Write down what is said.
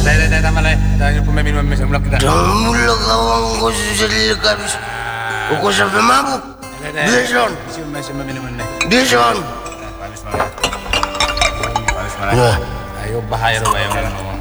Tay, tama lang. Dahil po may minuman may samulak kita. Damulak awang ko sa kabis. Uko sa pamabo. Bison. May minuman na. Bison. Palis mo lang. Ayaw, bahay ro ba yung ano?